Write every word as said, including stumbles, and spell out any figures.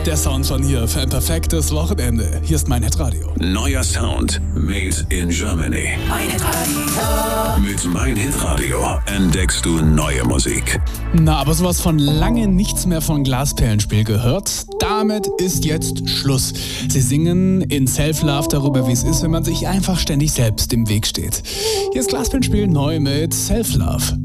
Der Sound von hier für ein perfektes Wochenende. Hier ist mein Hitradio. Neuer Sound made in Germany. Mein Hitradio. Mit Mein Hitradio entdeckst du neue Musik. Na, aber sowas von lange nichts mehr von Glasperlenspiel gehört. Damit ist jetzt Schluss. Sie singen in Self-Love darüber, wie es ist, wenn man sich einfach ständig selbst im Weg steht. Hier ist Glasperlenspiel neu mit Self-Love.